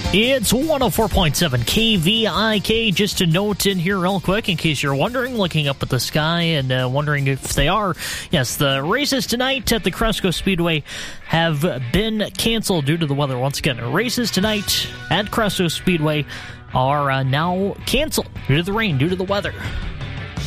It's 104.7 KVIK. Just a note in here real quick in case you're wondering, looking up at the sky and wondering if they are. Yes, the races tonight at the Cresco Speedway have been canceled due to the weather. Once again, races tonight at Cresco Speedway are now canceled due to the rain, due to the weather.